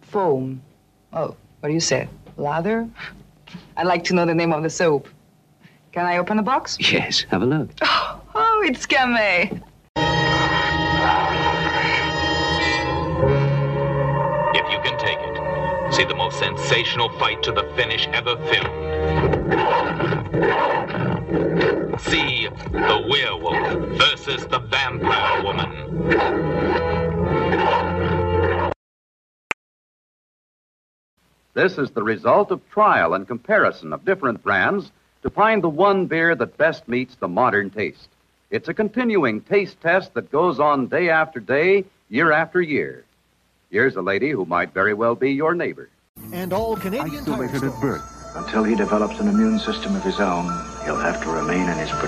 Foam. Oh, what do you say? Lather? I'd like to know the name of the soap. Can I open the box? Yes, have a look. Oh, it's Camay. If you can take it, see the most sensational fight to the finish ever filmed. See the werewolf versus the vampire woman. This is the result of trial and comparison of different brands to find the one beer that best meets the modern taste. It's a continuing taste test that goes on day after day, year after year. Here's a lady who might very well be your neighbor. And all Canadian Isolated at birth. Until he develops an immune system of his own, he'll have to remain in his